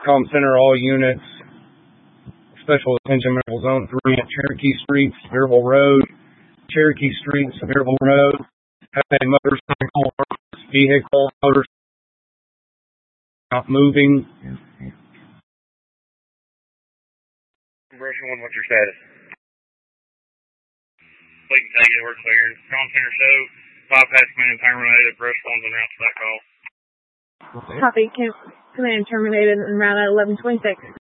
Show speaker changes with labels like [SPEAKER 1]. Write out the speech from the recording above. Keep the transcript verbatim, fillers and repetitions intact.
[SPEAKER 1] Com Center, all units. Special attention, Maryville Zone three at Cherokee Street, Sevierville Road. Cherokee Street, Sevierville Road. Have a motorcycle, vehicle, motorcycle not moving.
[SPEAKER 2] Commercial one, what's your status? We can take it, we're cleared. Com Center show, bypass command terminated, brush phones en route to that call.
[SPEAKER 3] Copy, command terminated en route at eleven twenty-six.